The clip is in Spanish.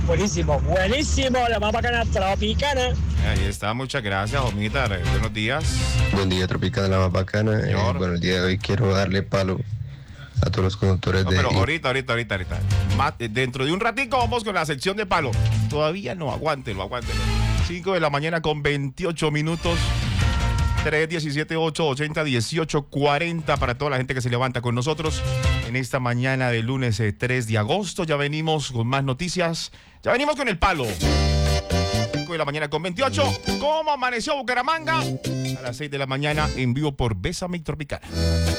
Buenísimo, buenísimo. La más bacana tropicana. Ahí está, muchas gracias, Omita. Buenos días. Buen día, Tropicana, la más bacana. Bueno, el día de hoy quiero darle palo a todos los conductores Pero ahorita. Dentro de un ratico vamos con la sección de palo. Todavía no, aguántelo. 5 de la mañana con 28 minutos. 317-880-1840 para toda la gente que se levanta con nosotros en esta mañana de lunes 3 de agosto. Ya venimos con más noticias. Ya venimos con el palo. 5 de la mañana con 28. ¿Cómo amaneció Bucaramanga? A las 6 de la mañana en vivo por Bésame Tropical.